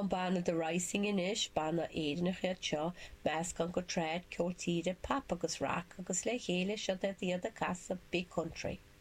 Chun banna de rising inis banna éidirnach seo meas gan go tréad ceoltíide pap agus rac agus le chéile seo de diad a casa big country.